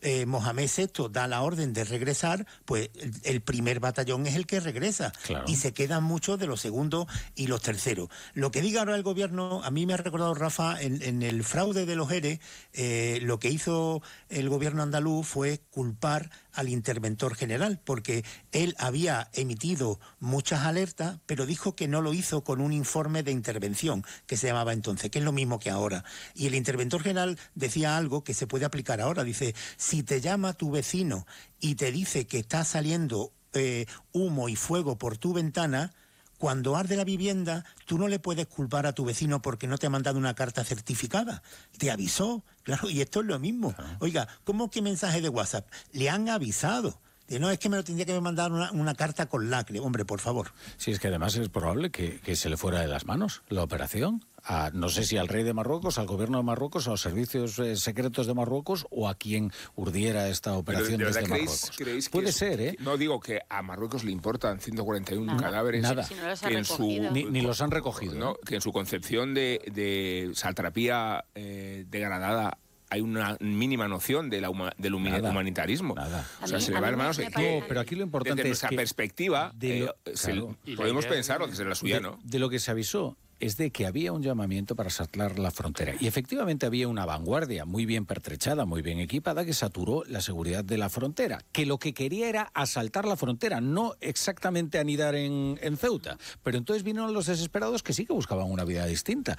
Mohamed VI da la orden de regresar, pues el primer batallón es el que regresa. Claro. Y se quedan muchos de los segundos y los terceros. Lo que diga ahora el gobierno, a mí me ha recordado, Rafa, en el fraude de los ERE, lo que hizo el gobierno andaluz fue culpar al interventor general, porque él había emitido muchas alertas, pero dijo que no lo hizo con un informe de intervención, que se llamaba entonces, que es lo mismo que ahora. Y el interventor general decía algo que se puede aplicar ahora. Dice, si te llama tu vecino y te dice que está saliendo humo y fuego por tu ventana, cuando arde la vivienda, tú no le puedes culpar a tu vecino porque no te ha mandado una carta certificada. Te avisó, claro, y esto es lo mismo. Oiga, ¿cómo que mensaje de WhatsApp? Le han avisado. No, es que me lo tendría que mandar una carta con lacre. Hombre, por favor. Sí, es que además es probable que se le fuera de las manos la operación. No sé si al rey de Marruecos, al gobierno de Marruecos, a los servicios secretos de Marruecos o a quien urdiera esta operación desde Marruecos. ¿Creéis Puede que ser, ¿eh? No digo que a Marruecos le importan 141 cadáveres. Nada. Si no los ha que recogido. Ni los han recogido. No, que en su concepción de satrapía degradada hay una mínima noción del humanitarismo. Nada. O sea, se le va de manos. No, pero aquí lo importante desde es nuestra que perspectiva, claro. podemos pensarlo desde la suya, ¿no? De lo que se avisó es de que había un llamamiento para saltar la frontera. Y efectivamente había una vanguardia muy bien pertrechada, muy bien equipada, que saturó la seguridad de la frontera. Que lo que quería era asaltar la frontera, no exactamente anidar en Ceuta. Pero entonces vinieron los desesperados que sí que buscaban una vida distinta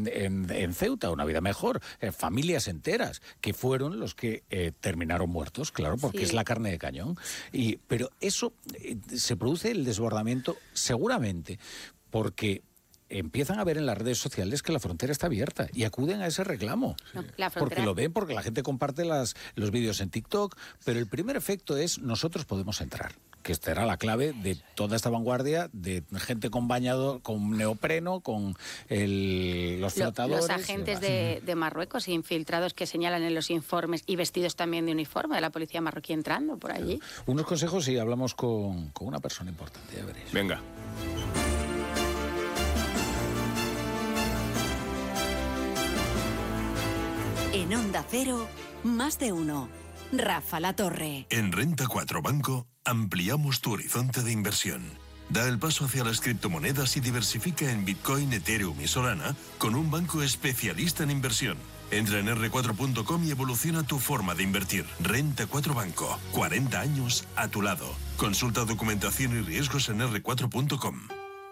en Ceuta, una vida mejor. Familias enteras, que fueron los que terminaron muertos, claro, porque es la carne de cañón. Pero eso se produce el desbordamiento seguramente porque empiezan a ver en las redes sociales que la frontera está abierta y acuden a ese reclamo. No, la frontera... Porque lo ven, porque la gente comparte los vídeos en TikTok, pero el primer efecto es nosotros podemos entrar, que esta era la clave de toda esta vanguardia de gente con bañador, con neopreno, con los flotadores. Los agentes de Marruecos infiltrados que señalan en los informes y vestidos también de uniforme de la policía marroquí entrando por allí. Unos consejos y hablamos con una persona importante, ya veréis. Venga. En Onda Cero, más de uno. Rafa La Torre. En Renta 4 Banco ampliamos tu horizonte de inversión. Da el paso hacia las criptomonedas y diversifica en Bitcoin, Ethereum y Solana con un banco especialista en inversión. Entra en r4.com y evoluciona tu forma de invertir. Renta 4 Banco. 40 años a tu lado. Consulta documentación y riesgos en r4.com.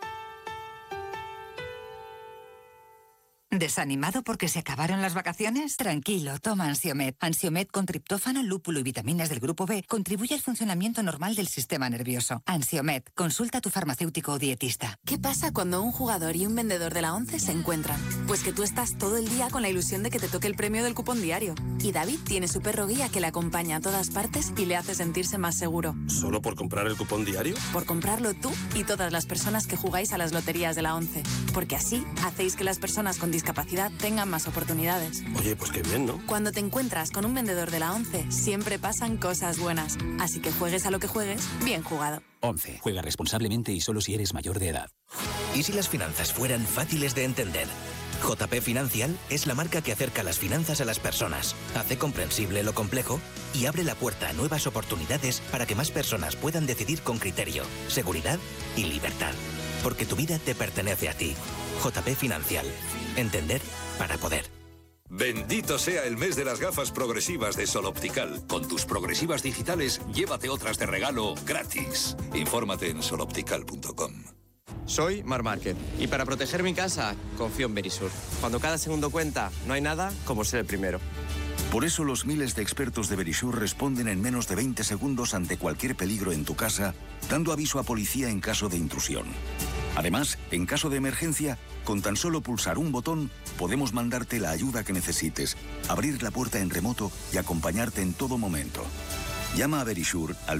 ¿Desanimado porque se acabaron las vacaciones? Tranquilo, toma Ansiomed. Ansiomed con triptófano, lúpulo y vitaminas del grupo B contribuye al funcionamiento normal del sistema nervioso. Ansiomed, consulta a tu farmacéutico o dietista. ¿Qué pasa cuando un jugador y un vendedor de la ONCE se encuentran? Pues que tú estás todo el día con la ilusión de que te toque el premio del cupón diario. Y David tiene su perro guía que le acompaña a todas partes y le hace sentirse más seguro. ¿Solo por comprar el cupón diario? Por comprarlo tú y todas las personas que jugáis a las loterías de la ONCE. Porque así hacéis que las personas con discapacidad tengan más oportunidades. Oye, pues qué bien, ¿no? Cuando te encuentras con un vendedor de la ONCE, siempre pasan cosas buenas. Así que juegues a lo que juegues, bien jugado. ONCE. Juega responsablemente y solo si eres mayor de edad. ¿Y si las finanzas fueran fáciles de entender? JP Financial es la marca que acerca las finanzas a las personas, hace comprensible lo complejo y abre la puerta a nuevas oportunidades para que más personas puedan decidir con criterio, seguridad y libertad. Porque tu vida te pertenece a ti. JP Financial. Entender para poder. Bendito sea el mes de las gafas progresivas de Sol Optical. Con tus progresivas digitales, llévate otras de regalo gratis. Infórmate en soloptical.com. Soy Mar Márquez y para proteger mi casa confío en Verisur. Cuando cada segundo cuenta, no hay nada como ser el primero. Por eso los miles de expertos de Verisur responden en menos de 20 segundos ante cualquier peligro en tu casa, dando aviso a policía en caso de intrusión. Además, en caso de emergencia, con tan solo pulsar un botón, podemos mandarte la ayuda que necesites, abrir la puerta en remoto y acompañarte en todo momento. Llama a Verisur al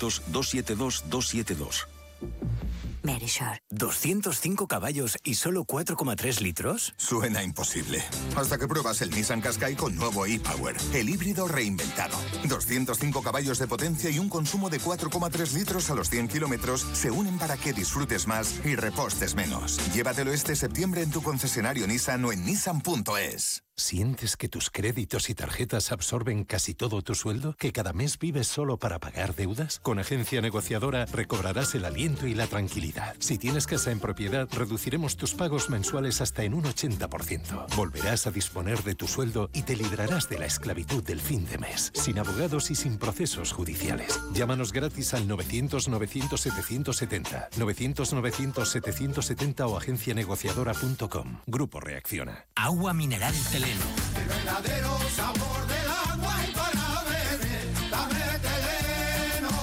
900-272-272. Verisur. ¿205 caballos y solo 4,3 litros? Suena imposible. Hasta que pruebas el Nissan Qashqai con nuevo e-Power, el híbrido reinventado. 205 caballos de potencia y un consumo de 4,3 litros a los 100 kilómetros se unen para que disfrutes más y repostes menos. Llévatelo este septiembre en tu concesionario Nissan o en nissan.es. ¿Sientes que tus créditos y tarjetas absorben casi todo tu sueldo? ¿Que cada mes vives solo para pagar deudas? Con Agencia Negociadora recobrarás el aliento y la tranquilidad. Si tienes casa en propiedad, reduciremos tus pagos mensuales hasta en un 80%. Volverás a disponer de tu sueldo y te librarás de la esclavitud del fin de mes, sin abogados y sin procesos judiciales. Llámanos gratis al 900-900-770, 900-900-770 o agencianegociadora.com. Grupo Reacciona. Agua mineral Teleno. El verdadero sabor del agua y para beber, dame Teleno.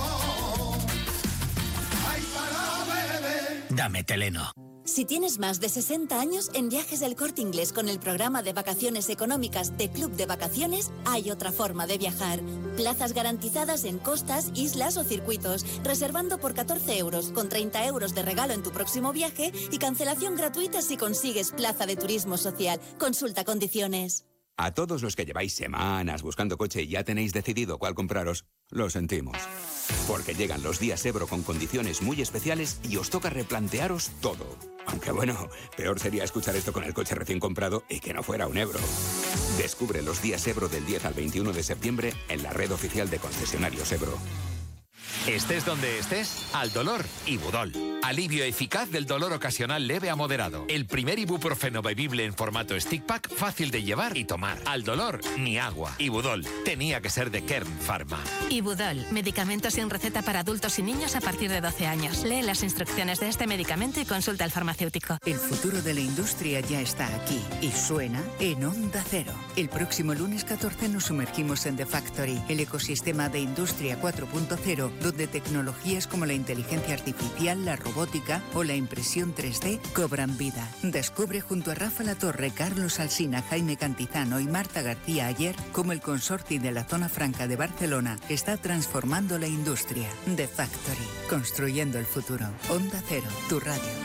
Ay, para beber. Dame Teleno. Si tienes más de 60 años, en Viajes del Corte Inglés con el programa de vacaciones económicas de Club de Vacaciones, hay otra forma de viajar. Plazas garantizadas en costas, islas o circuitos, reservando por 14 euros, con 30 euros de regalo en tu próximo viaje y cancelación gratuita si consigues plaza de turismo social. Consulta condiciones. A todos los que lleváis semanas buscando coche y ya tenéis decidido cuál compraros, lo sentimos. Porque llegan los días Ebro con condiciones muy especiales y os toca replantearos todo. Aunque bueno, peor sería escuchar esto con el coche recién comprado y que no fuera un Ebro. Descubre los días Ebro del 10 al 21 de septiembre en la red oficial de concesionarios Ebro. Estés donde estés, al dolor, Ibudol. Alivio eficaz del dolor ocasional leve a moderado. El primer ibuprofeno bebible en formato stick pack, fácil de llevar y tomar. Al dolor, ni agua. Ibudol. Tenía que ser de Kern Pharma. Ibudol. Medicamento sin receta para adultos y niños a partir de 12 años. Lee las instrucciones de este medicamento y consulta al farmacéutico. El futuro de la industria ya está aquí y suena en Onda Cero. El próximo lunes 14 nos sumergimos en The Factory, el ecosistema de Industria 4.0, donde tecnologías como la inteligencia artificial, la robótica o la impresión 3D cobran vida. Descubre junto a Rafa Latorre, Carlos Alsina, Jaime Cantizano y Marta García Ayer cómo el consorcio de la Zona Franca de Barcelona está transformando la industria. The Factory, construyendo el futuro. Onda Cero, tu radio.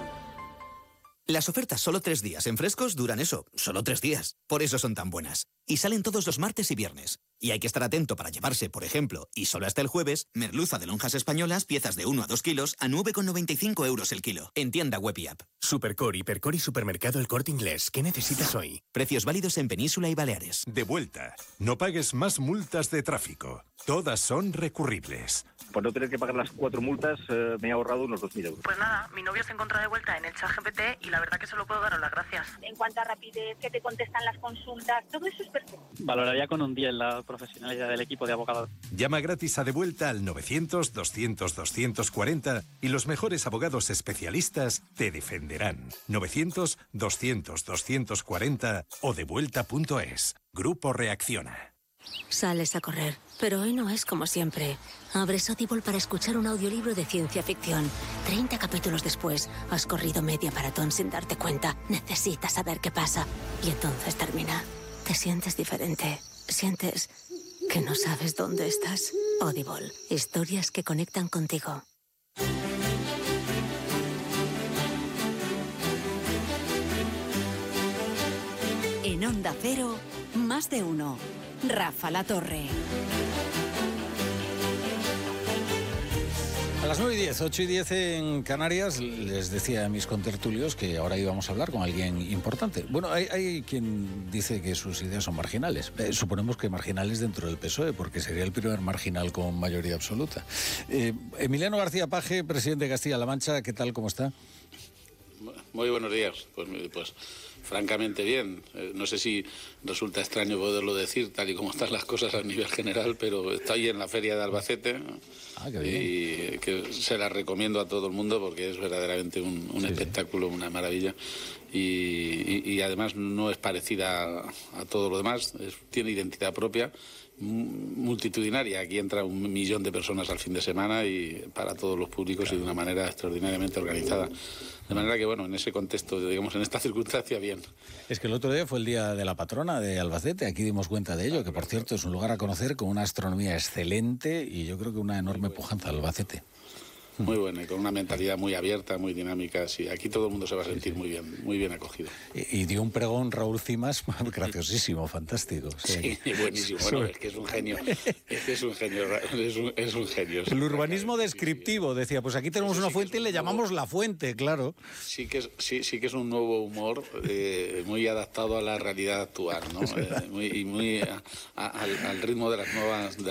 Las ofertas solo 3 días en Frescos duran eso, solo 3 días. Por eso son tan buenas. Y salen todos los martes y viernes. Y hay que estar atento para llevarse, por ejemplo, y solo hasta el jueves, merluza de lonjas españolas, piezas de 1 a 2 kilos, a 9,95 euros el kilo. En tienda web y app. Supercore, Hipercore y Supermercado El Corte Inglés. ¿Qué necesitas hoy? Precios válidos en Península y Baleares. De vuelta. No pagues más multas de tráfico. Todas son recurribles. Por no tener que pagar las 4 multas, me he ahorrado unos 2.000 euros. Pues nada, mi novio se encontró de vuelta en el ChatGPT y la verdad que solo puedo daros las gracias. En cuanto a rapidez, que te contestan las consultas, todo eso es perfecto. Valoraría con un 10 la profesionalidad del equipo de abogados. Llama gratis a De Vuelta al 900-200-240 y los mejores abogados especialistas te defenderán. 900-200-240 o devuelta.es. Grupo Reacciona. Sales a correr, pero hoy no es como siempre. Abres Audible para escuchar un audiolibro de ciencia ficción. 30 capítulos después, has corrido media maratón sin darte cuenta. Necesitas saber qué pasa. Y entonces termina. Te sientes diferente. Sientes que no sabes dónde estás. Audible. Historias que conectan contigo. En Onda Cero, más de uno. Rafa Latorre. A las 9:10, 8:10 en Canarias, les decía a mis contertulios que ahora íbamos a hablar con alguien importante. Bueno, hay quien dice que sus ideas son marginales. Suponemos que marginales dentro del PSOE, porque sería el primer marginal con mayoría absoluta. Emiliano García Paje, presidente de Castilla-La Mancha, ¿qué tal? ¿Cómo está? Muy buenos días. Pues francamente bien. No sé si resulta extraño poderlo decir tal y como están las cosas a nivel general, pero estoy en la feria de Albacete qué bien. Y que se la recomiendo a todo el mundo porque es verdaderamente un espectáculo, una maravilla. Y además no es parecida a todo lo demás, tiene identidad propia, multitudinaria. Aquí entra 1 millón de personas al fin de semana y para todos los públicos y de una manera extraordinariamente organizada. De manera que, bueno, en ese contexto, digamos, en esta circunstancia, bien. Es que el otro día fue el Día de la Patrona de Albacete, aquí dimos cuenta de ello, que por cierto es un lugar a conocer con una astronomía excelente y yo creo que una enorme pujanza Albacete. muy buena y con una mentalidad muy abierta, muy dinámica. Sí, aquí todo el mundo se va a sentir muy bien acogido. Y dio un pregón Raúl Cimas graciosísimo, fantástico. Sí, buenísimo. Bueno, es que es un genio. Es un genio. El urbanismo descriptivo, decía, pues aquí tenemos una fuente y le llamamos la fuente, claro. Sí que es un nuevo humor muy adaptado a la realidad actual, ¿no? Muy al ritmo de las